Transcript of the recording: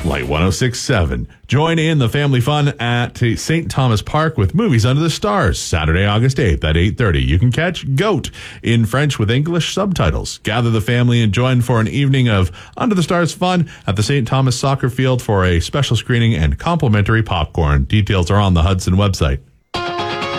Light 106.7. Join in the family fun at St. Thomas Park with Movies Under the Stars, Saturday, August 8th at 8:30. You can catch Goat in French with English subtitles. Gather the family and join for an evening of Under the Stars fun at the St. Thomas Soccer Field for a special screening and complimentary popcorn. Details are on the Hudson website.